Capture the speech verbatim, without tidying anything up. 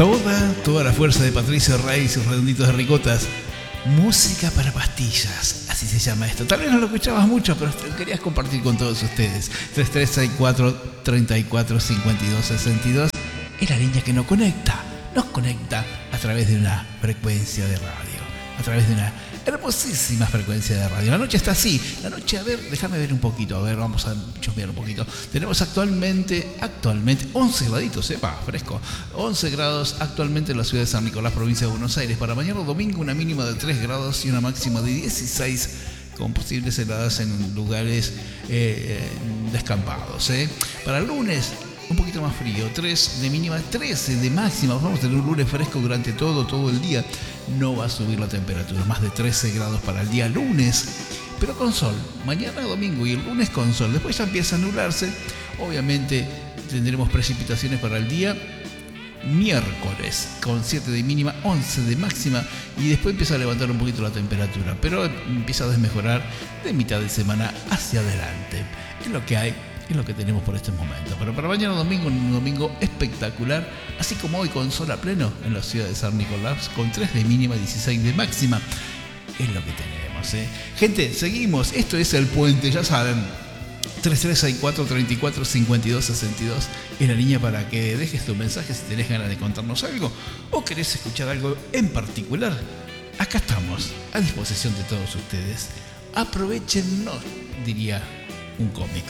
Toda, toda la fuerza de Patricio Rey y sus redonditos de ricotas. Música para pastillas, así se llama esto. Tal vez no lo escuchabas mucho, pero querías compartir con todos ustedes. tres tres seis cuatro, tres cuatro, cinco dos seis dos es la línea que nos conecta. Nos conecta a través de una frecuencia de radio. A través de una hermosísima frecuencia de radio. La noche está así. La noche, a ver, déjame ver un poquito. A ver, vamos a chusmear un poquito. Tenemos actualmente, actualmente, once graditos, sepa, fresco. once grados actualmente en la ciudad de San Nicolás, provincia de Buenos Aires. Para mañana domingo, una mínima de tres grados y una máxima de dieciséis, con posibles heladas en lugares eh, descampados. ¿eh? Para el lunes, un poquito más frío, tres de mínima, trece de máxima. Vamos a tener un lunes fresco durante todo, todo el día. No va a subir la temperatura, más de trece grados para el día lunes, pero con sol. Mañana domingo y el lunes con sol. Después ya empieza a nublarse. Obviamente tendremos precipitaciones para el día miércoles, con siete de mínima, once de máxima, y después empieza a levantar un poquito la temperatura, pero empieza a desmejorar de mitad de semana hacia adelante. Es lo que hay. Es lo que tenemos por este momento. Pero para mañana domingo, un domingo espectacular, así como hoy con sol a pleno en la ciudad de San Nicolás, con tres de mínima y dieciséis de máxima. Es lo que tenemos, ¿eh? Gente, seguimos. Esto es El Puente, ya saben. tres tres seis cuatro, tres cuatro, cinco dos seis dos es la línea para que dejes tu mensaje si tenés ganas de contarnos algo o querés escuchar algo en particular. Acá estamos, a disposición de todos ustedes. Aprovechennos, diría un cómico.